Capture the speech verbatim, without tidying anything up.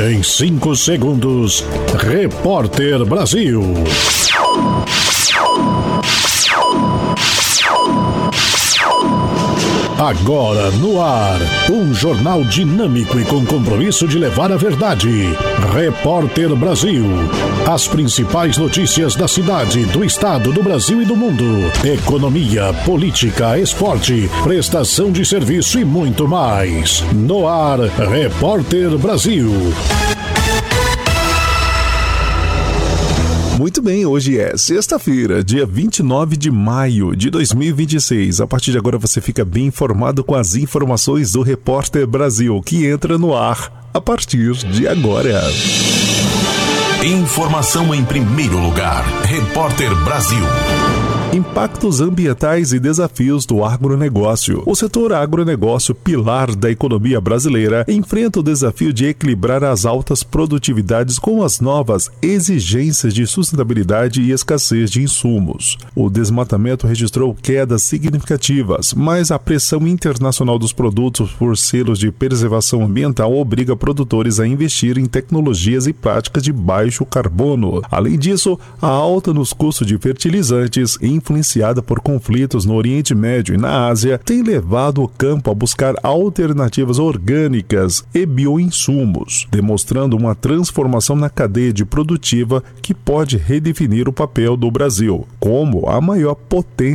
Em cinco segundos, Repórter Brasil. Agora no ar, um jornal dinâmico e com compromisso de levar a verdade. Repórter Brasil. As principais notícias da cidade, do estado, do Brasil e do mundo. Economia, política, esporte, prestação de serviço e muito mais. No ar, Repórter Brasil. Muito bem, hoje é sexta-feira, dia vinte e nove de maio de dois mil e vinte e seis. A partir de agora você fica bem informado com as informações do Repórter Brasil, que entra no ar a partir de agora. Informação em primeiro lugar. Repórter Brasil. Impactos ambientais e desafios do agronegócio. O setor agronegócio, pilar da economia brasileira, enfrenta o desafio de equilibrar as altas produtividades com as novas exigências de sustentabilidade e escassez de insumos. O desmatamento registrou quedas significativas, mas a pressão internacional dos produtos por selos de preservação ambiental obriga produtores a investir em tecnologias e práticas de baixo carbono. Além disso, a alta nos custos de fertilizantes, influenciada por conflitos no Oriente Médio e na Ásia, tem levado o campo a buscar alternativas orgânicas e bioinsumos, demonstrando uma transformação na cadeia de produtiva que pode redefinir o papel do Brasil como a maior potência